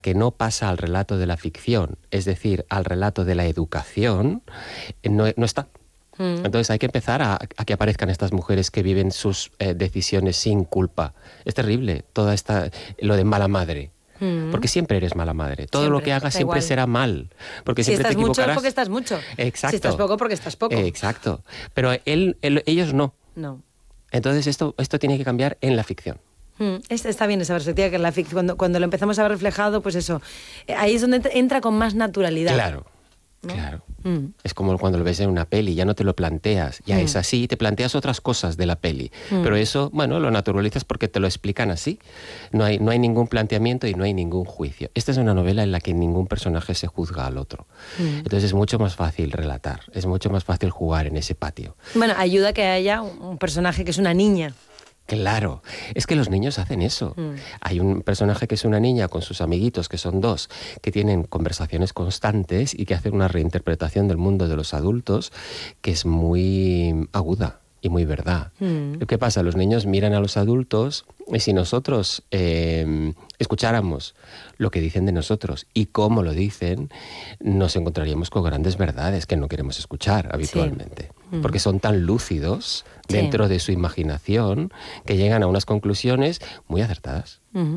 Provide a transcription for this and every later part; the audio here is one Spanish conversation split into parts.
que no pasa al relato de la ficción, es decir, al relato de la educación, no está. Entonces hay que empezar a que aparezcan estas mujeres que viven sus decisiones sin culpa. Es terrible lo de mala madre. Porque siempre eres mala madre. Todo Siempre, lo que hagas da siempre igual. será mal. Porque Si siempre estás te mucho equivocarás. es porque estás mucho. Exacto. Si estás poco, porque estás poco. Exacto. Pero ellos no. No. Entonces esto tiene que cambiar en la ficción. Está bien esa perspectiva, que la ficción, cuando lo empezamos a ver reflejado, pues eso, ahí es donde entra con más naturalidad. Claro, ¿no? claro. Es como cuando lo ves en una peli, ya no te lo planteas, ya es así, te planteas otras cosas de la peli. Pero eso, bueno, lo naturalizas porque te lo explican así. No hay ningún planteamiento y no hay ningún juicio. Esta es una novela en la que ningún personaje se juzga al otro. Entonces es mucho más fácil relatar, es mucho más fácil jugar en ese patio. Bueno, ayuda que haya un personaje que es una niña. Claro, es que los niños hacen eso. Hay un personaje que es una niña con sus amiguitos, que son dos, que tienen conversaciones constantes y que hacen una reinterpretación del mundo de los adultos que es muy aguda y muy verdad. ¿Qué pasa? Los niños miran a los adultos y si nosotros escucháramos lo que dicen de nosotros y cómo lo dicen, nos encontraríamos con grandes verdades que no queremos escuchar habitualmente. Sí. Porque son tan lúcidos dentro de su imaginación que llegan a unas conclusiones muy acertadas.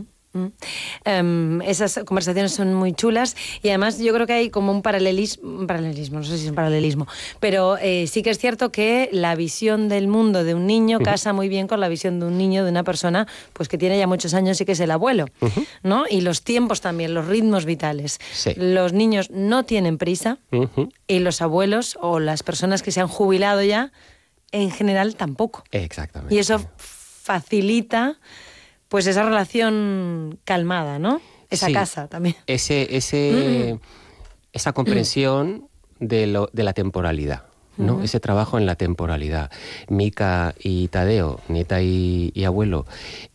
Esas conversaciones son muy chulas y además yo creo que hay como un paralelismo, no sé si es un paralelismo, pero sí que es cierto que la visión del mundo de un niño casa muy bien con la visión de un niño, de una persona pues que tiene ya muchos años y que es el abuelo, ¿no? Y los tiempos también, los ritmos vitales. Sí. Los niños no tienen prisa y los abuelos o las personas que se han jubilado ya, en general tampoco. Exactamente. Y eso facilita pues esa relación calmada, ¿no? Esa casa también. Esa comprensión de la temporalidad, ¿no? Ese trabajo en la temporalidad. Mika y Tadeo, nieta y abuelo,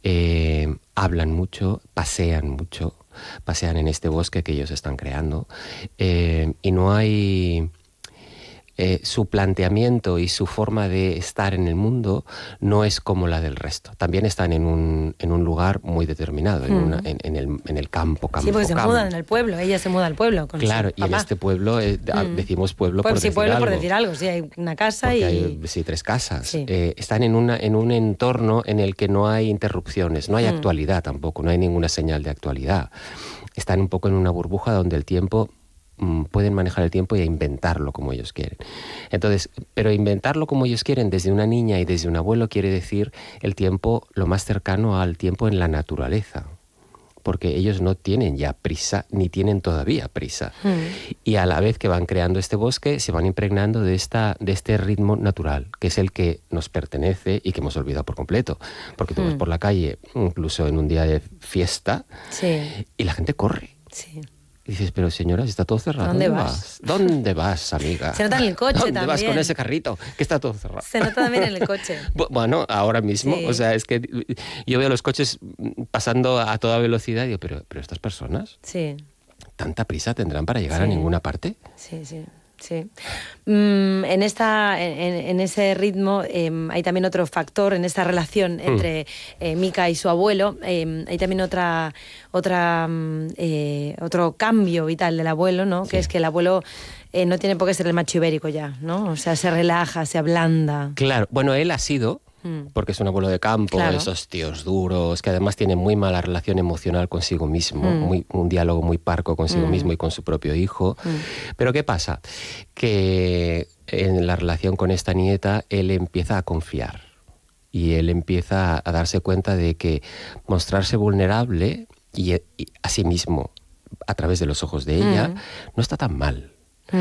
hablan mucho, pasean en este bosque que ellos están creando, y no hay... su planteamiento y su forma de estar en el mundo no es como la del resto. También están en un lugar muy determinado, en el campo. Sí, porque se mudan en el pueblo, ella se muda al pueblo con claro, su y en papá. este pueblo, decimos pueblo Pues por sí, decir pueblo algo. por decir algo, sí, hay una casa porque y... hay, sí, 3 casas. Sí. Están en un entorno en el que no hay interrupciones, no hay actualidad tampoco, no hay ninguna señal de actualidad. Están un poco en una burbuja donde el tiempo... pueden manejar el tiempo y inventarlo como ellos quieren. Entonces, pero inventarlo como ellos quieren desde una niña y desde un abuelo quiere decir el tiempo lo más cercano al tiempo en la naturaleza. Porque ellos no tienen ya prisa, ni tienen todavía prisa. Y a la vez que van creando este bosque, se van impregnando de este ritmo natural, que es el que nos pertenece y que hemos olvidado por completo. Porque tú vas por la calle, incluso en un día de fiesta, y la gente corre. Sí. Y dices, pero señora, si está todo cerrado. ¿Dónde vas? ¿Dónde vas, amiga? Se nota en el coche ¿Dónde también. vas con ese carrito? Que está todo cerrado. Se nota también en el coche. Bueno, ahora mismo, Sí. o sea, es que yo veo los coches pasando a toda velocidad y digo, pero estas personas, Sí. ¿tanta prisa tendrán para llegar a ninguna parte? Sí, sí. Sí. En ese ritmo hay también otro factor en esta relación entre Mika y su abuelo. Hay también otro cambio vital del abuelo, ¿no? Sí. Que es que el abuelo no tiene por qué ser el macho ibérico ya, ¿no? O sea, se relaja, se ablanda. Claro, bueno, él ha sido, porque es un abuelo de campo, Claro. esos tíos duros, que además tiene muy mala relación emocional consigo mismo, un diálogo muy parco consigo mismo y con su propio hijo. Pero ¿qué pasa? Que en la relación con esta nieta, él empieza a confiar. Y él empieza a darse cuenta de que mostrarse vulnerable y a sí mismo, a través de los ojos de ella, no está tan mal.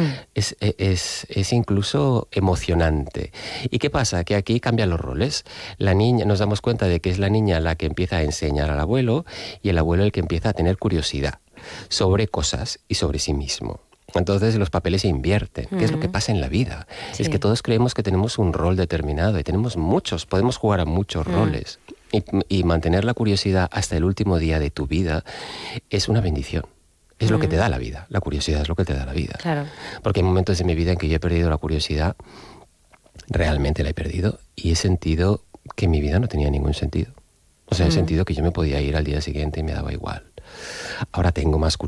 Es incluso emocionante. ¿Y qué pasa? Que aquí cambian los roles. La niña, nos damos cuenta de que es la niña la que empieza a enseñar al abuelo y el abuelo el que empieza a tener curiosidad sobre cosas y sobre sí mismo. Entonces los papeles se invierten. ¿Qué es lo que pasa en la vida? Sí. Es que todos creemos que tenemos un rol determinado y tenemos muchos, podemos jugar a muchos roles. Y mantener la curiosidad hasta el último día de tu vida es una bendición. Es lo que te da la vida. La curiosidad es lo que te da la vida. Claro. Porque hay momentos de mi vida en que yo he perdido la curiosidad, realmente la he perdido, y he sentido que mi vida no tenía ningún sentido. O sea, he sentido que yo me podía ir al día siguiente y me daba igual. ahora tengo más